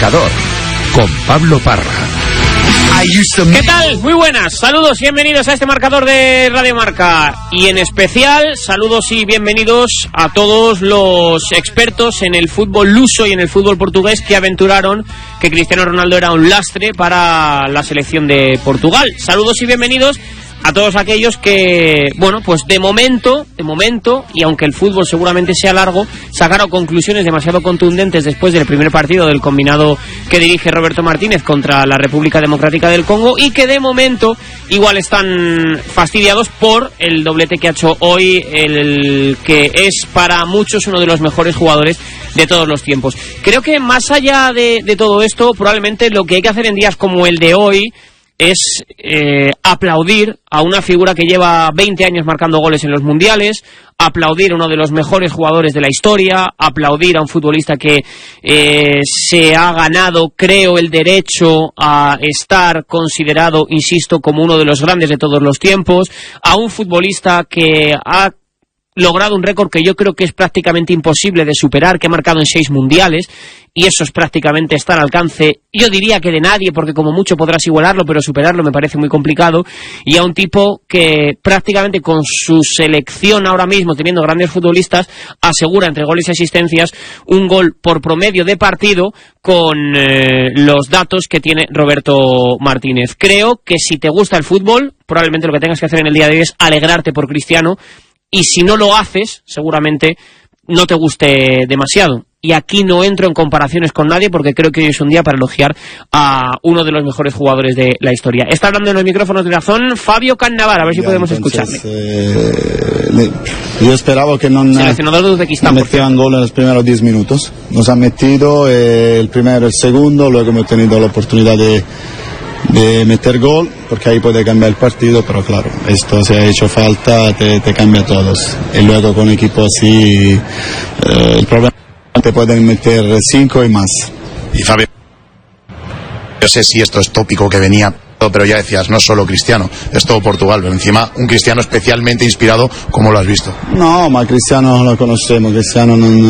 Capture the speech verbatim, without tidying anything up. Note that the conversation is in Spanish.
Marcador con Pablo Parra. ¿Qué tal? Muy buenas, saludos y bienvenidos a este marcador de Radio Marca. Y en especial, saludos y bienvenidos a todos los expertos en el fútbol luso y en el fútbol portugués que aventuraron que Cristiano Ronaldo era un lastre para la selección de Portugal. Saludos y bienvenidos a todos aquellos que, bueno, pues de momento, de momento, y aunque el fútbol seguramente sea largo, sacaron conclusiones demasiado contundentes después del primer partido del combinado que dirige Roberto Martínez contra la República Democrática del Congo, y que de momento igual están fastidiados por el doblete que ha hecho hoy el que es para muchos uno de los mejores jugadores de todos los tiempos. Creo que más allá de, de todo esto, probablemente lo que hay que hacer en días como el de hoy es eh, aplaudir a una figura que lleva veinte años marcando goles en los mundiales, aplaudir a uno de los mejores jugadores de la historia, aplaudir a un futbolista que eh, se ha ganado, creo, el derecho a estar considerado, insisto, como uno de los grandes de todos los tiempos, a un futbolista que ha logrado un récord que yo creo que es prácticamente imposible de superar, que ha marcado en seis mundiales, y eso es prácticamente está al alcance, yo diría que de nadie, porque como mucho podrás igualarlo, pero superarlo me parece muy complicado, y a un tipo que prácticamente con su selección ahora mismo, teniendo grandes futbolistas, asegura entre goles y asistencias un gol por promedio de partido con eh, los datos que tiene Roberto Martínez. Creo que si te gusta el fútbol, probablemente lo que tengas que hacer en el día de hoy es alegrarte por Cristiano, y si no lo haces, seguramente no te guste demasiado. Y aquí no entro en comparaciones con nadie porque creo que hoy es un día para elogiar a uno de los mejores jugadores de la historia. Está hablando en los micrófonos de Dazón Fabio Cannavaro, a ver si ya, podemos entonces, escucharle. Eh, yo esperaba que no metieran gol en los primeros diez minutos. Nos han metido eh, el primero, el segundo, luego hemos tenido la oportunidad de... de meter gol, porque ahí puede cambiar el partido, pero claro, esto se ha hecho falta, te, te cambia a todos. Y luego con equipo así, eh, el problema es que te pueden meter cinco y más. Y Fabio, yo sé si esto es tópico que venía, pero ya decías, no solo Cristiano, es todo Portugal, pero encima un Cristiano especialmente inspirado, ¿cómo lo has visto? No, ma Cristiano lo conocemos, Cristiano non...